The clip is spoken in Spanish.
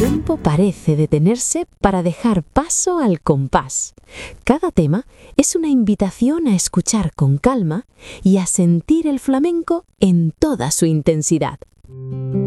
tiempo parece detenerse para dejar paso al compás. Cada tema es una invitación a escuchar con calma y a sentir el flamenco en toda su intensidad.